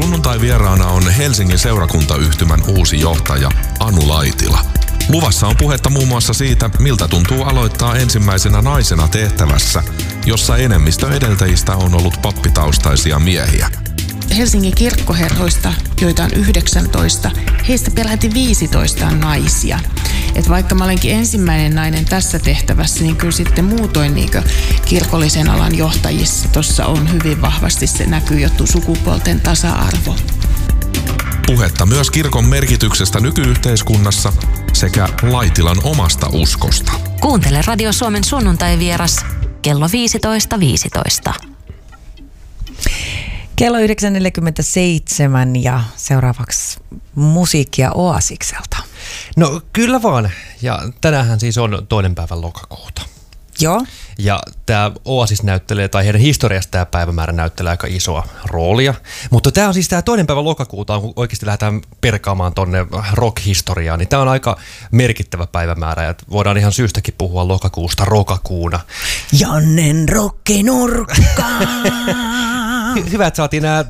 Sunnuntai vieraana on Helsingin seurakuntayhtymän uusi johtaja Anu Laitila. Luvassa on puhetta muun muassa siitä, miltä tuntuu aloittaa ensimmäisenä naisena tehtävässä, jossa enemmistö edeltäjistä on ollut pappitaustaisia miehiä. Helsingin kirkkoherroista, joita on 19, heistä peräti 15 on naisia. Et vaikka mä olenkin ensimmäinen nainen tässä tehtävässä, niin kyllä sitten muutoin niin kirkollisen alan johtajissa tuossa on hyvin vahvasti se näkyy jo sukupuolten tasa-arvo. Puhetta myös kirkon merkityksestä nykyyhteiskunnassa sekä Laitilan omasta uskosta. Kuuntele Radio Suomen sunnuntai-vieras kello 15.15. Kello 9.47 ja seuraavaksi musiikkia Oasikselta. No kyllä vaan. Ja tänäänhän siis on 2. päivä lokakuuta. Joo. Ja tämä Oasis näyttelee, tai heidän historiasta tämä päivämäärä näyttelee aika isoa roolia. Mutta tämä on siis tämä 2. päivä lokakuuta, kun oikeasti lähdetään perkaamaan tonne rock-historiaan, niin tämä on aika merkittävä päivämäärä. Ja voidaan ihan syystäkin puhua lokakuusta rokakuuna. Jannen rokkinurkka! Hyvä, että saatiin nämä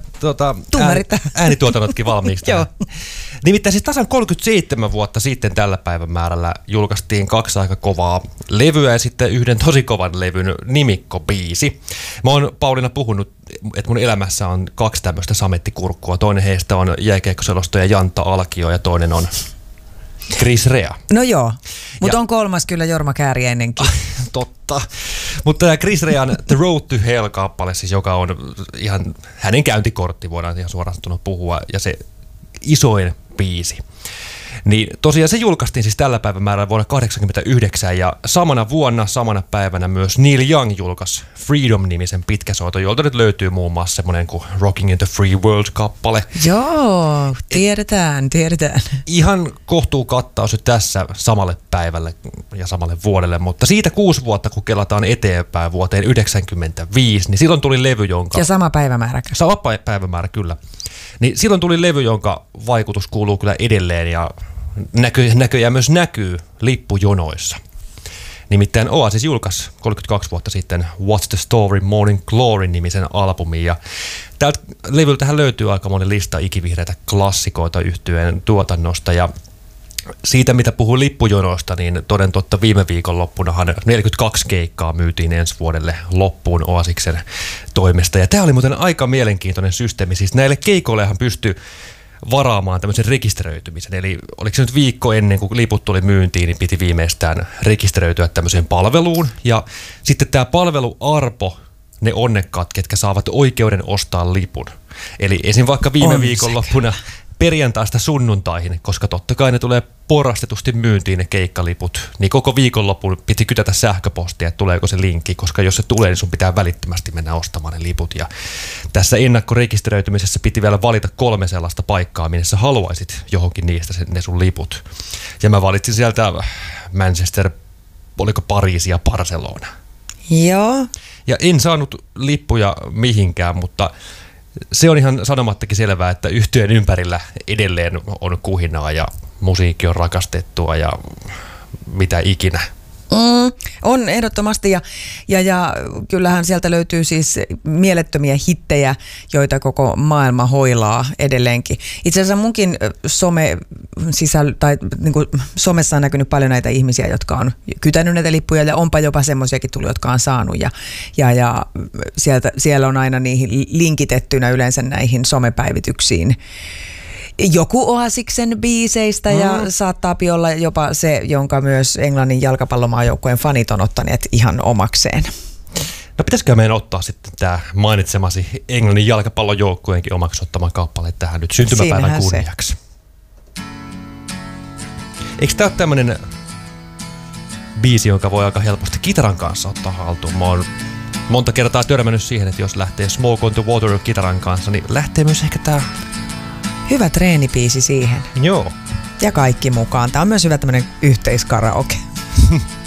äänituotannotkin valmiiksi. Joo. Nimittäin siis tasan 37 vuotta sitten tällä päivämäärällä julkaistiin 2 aika kovaa levyä ja sitten yhden tosi kovan levyn nimikkobiisi. Mä oon Pauliina puhunut, että mun elämässä on 2 tämmöistä samettikurkkua. Toinen heistä on jääkiekkoselostaja Jantta Alkio ja toinen on Chris Rea. No joo, mutta on 3 kyllä Jorma Kääriäinenkin. Totta. Mutta tämä Chris Rean The Road to Hell-kappale, siis joka on ihan hänen käyntikortti, voidaan ihan suoraan puhua, ja se isoin biisi. Niin tosiaan se julkaistiin siis tällä päivämäärällä vuonna 1989 ja samana vuonna, samana päivänä myös Neil Young julkaisi Freedom-nimisen pitkäsoiton, jolta nyt löytyy muun muassa semmoinen kuin Rocking in the Free World-kappale. Joo, tiedetään. Ihan kohtuu kattaus nyt tässä samalle päivälle ja samalle vuodelle, mutta siitä 6 vuotta, kun kelataan eteenpäin vuoteen 1995, niin silloin tuli levy, jonka... Ja sama päivämääräkö? Sama päivämäärä, kyllä. Niin silloin tuli levy, jonka vaikutus kuuluu kyllä edelleen ja näköjään myös näkyy lippujonoissa. Nimittäin Oasis julkaisi 32 vuotta sitten What's the Story Morning Glory-nimisen albumin ja tältä levyltähän löytyy aika monen lista ikivihreitä klassikoita yhtyeen tuotannosta ja siitä, mitä puhuin lippujonoista, niin toden totta viime viikonloppunahan 42 keikkaa myytiin ensi vuodelle loppuun Oasiksen toimesta. Ja tämä oli muuten aika mielenkiintoinen systeemi. Siis näille keikoillehan pystyi varaamaan tämmöisen rekisteröitymisen. Eli oliko se nyt viikko ennen kuin liput tuli myyntiin, niin piti viimeistään rekisteröityä tämmöiseen palveluun. Ja sitten tämä palvelu arpo ne onnekkaat, ketkä saavat oikeuden ostaa lipun. Eli esim. Vaikka viime viikonloppuna perjantaista sunnuntaihin, koska totta kai ne tulee porrastetusti myyntiin ne keikkaliput, niin koko viikonloppuun piti kytätä sähköpostia, että tuleeko se linkki, koska jos se tulee, niin sun pitää välittömästi mennä ostamaan ne liput. Ja tässä ennakkorekisteröitymisessä piti vielä valita 3 sellaista paikkaa, minne sä haluaisit johonkin niistä ne sun liput. Ja mä valitsin sieltä Manchester, oliko Pariisi ja Barcelona. Joo. Ja en saanut lippuja mihinkään, mutta se on ihan sanomattakin selvää, että yhtyeen ympärillä edelleen on kuhinaa ja musiikki on rakastettua ja mitä ikinä. On ehdottomasti ja kyllähän sieltä löytyy siis mielettömiä hittejä, joita koko maailma hoilaa edelleenkin. Itse asiassa munkin somessa on näkynyt paljon näitä ihmisiä, jotka on kytänyt näitä lippuja ja onpa jopa semmoisiakin tullut, jotka on saanut ja siellä on aina niihin linkitettynä yleensä näihin somepäivityksiin joku Oasiksen biiseistä ja saattaa olla jopa se, jonka myös Englannin jalkapallomaajoukkueen fanit on ottaneet ihan omakseen. No pitäisikö meidän ottaa sitten tämä mainitsemasi Englannin jalkapallojoukkueenkin omaksi ottama kappale tähän nyt syntymäpäivän kunniaksi? Eikö tämä ole tämmöinen biisi, jonka voi aika helposti kitaran kanssa ottaa haltuun? Mä oon monta kertaa törmännyt siihen, että jos lähtee Smoke on the Water kitaran kanssa, niin lähtee myös ehkä tämä... Hyvä treenibiisi siihen. Joo. Ja kaikki mukaan. Tämä on myös hyvä tämmöinen yhteiskaraoke.